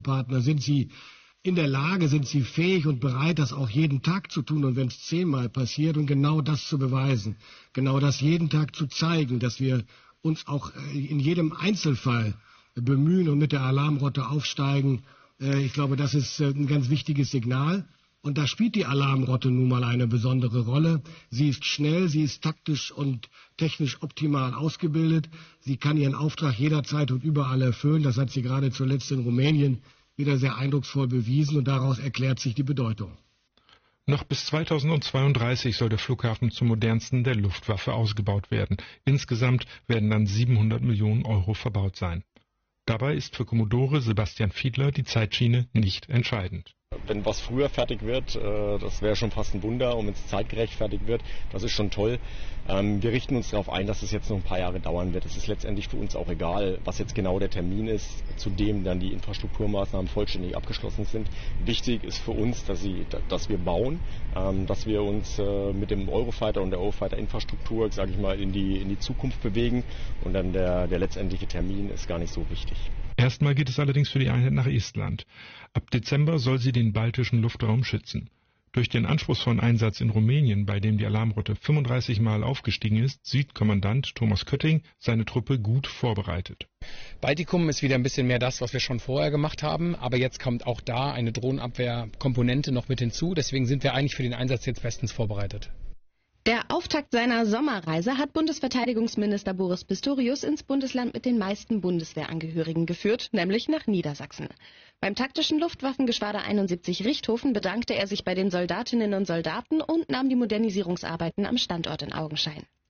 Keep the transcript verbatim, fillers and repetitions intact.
Partner, sind sie in der Lage, sind sie fähig und bereit, das auch jeden Tag zu tun und wenn es zehnmal passiert und genau das zu beweisen, genau das jeden Tag zu zeigen, dass wir uns auch in jedem Einzelfall bemühen und mit der Alarmrotte aufsteigen. Ich glaube, das ist ein ganz wichtiges Signal. Und da spielt die Alarmrotte nun mal eine besondere Rolle. Sie ist schnell, sie ist taktisch und technisch optimal ausgebildet. Sie kann ihren Auftrag jederzeit und überall erfüllen. Das hat sie gerade zuletzt in Rumänien wieder sehr eindrucksvoll bewiesen und daraus erklärt sich die Bedeutung. Noch bis zweitausendzweiunddreißig soll der Flughafen zum modernsten der Luftwaffe ausgebaut werden. Insgesamt werden dann siebenhundert Millionen Euro verbaut sein. Dabei ist für Commodore Sebastian Fiedler die Zeitschiene nicht entscheidend. Wenn was früher fertig wird, das wäre schon fast ein Wunder. Und wenn es zeitgerecht fertig wird, das ist schon toll. Wir richten uns darauf ein, dass es jetzt noch ein paar Jahre dauern wird. Es ist letztendlich für uns auch egal, was jetzt genau der Termin ist, zu dem dann die Infrastrukturmaßnahmen vollständig abgeschlossen sind. Wichtig ist für uns, dass, sie, dass wir bauen, dass wir uns mit dem Eurofighter und der Eurofighter-Infrastruktur, sage ich mal, in die, in die Zukunft bewegen. Und dann der, der letztendliche Termin ist gar nicht so wichtig. Erstmal geht es allerdings für die Einheit nach Estland. Ab Dezember soll sie den baltischen Luftraum schützen. Durch den anspruchsvollen Einsatz in Rumänien, bei dem die Alarmrotte fünfunddreißig Mal aufgestiegen ist, sieht Kommandant Thomas Kötting seine Truppe gut vorbereitet. Baltikum ist wieder ein bisschen mehr das, was wir schon vorher gemacht haben, aber jetzt kommt auch da eine Drohnenabwehrkomponente noch mit hinzu. Deswegen sind wir eigentlich für den Einsatz jetzt bestens vorbereitet. Der Auftakt seiner Sommerreise hat Bundesverteidigungsminister Boris Pistorius ins Bundesland mit den meisten Bundeswehrangehörigen geführt, nämlich nach Niedersachsen. Beim taktischen Luftwaffengeschwader einundsiebzig Richthofen bedankte er sich bei den Soldatinnen und Soldaten und nahm die Modernisierungsarbeiten am Standort in Augenschein.